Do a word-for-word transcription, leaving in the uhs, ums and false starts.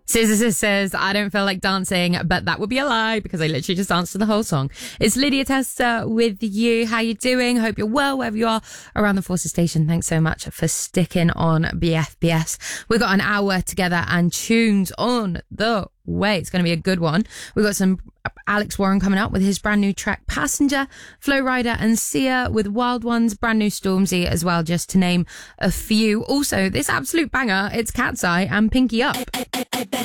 Scissor says, I don't feel like dancing, but that would be a lie because I literally just danced to the whole song. It's Lydia Tester with you. How you doing? Hope you're well wherever you are around the Forces Station. Thanks so much for sticking on B F B S. We've got an hour together and tunes on the way. It's going to be a good one. We've got some Alex Warren coming up with his brand new track Passenger, Flo Rida and Sia with Wild Ones, brand new Stormzy as well, just to name a few. Also, this absolute banger, it's Cat's Eye and Pinky Up.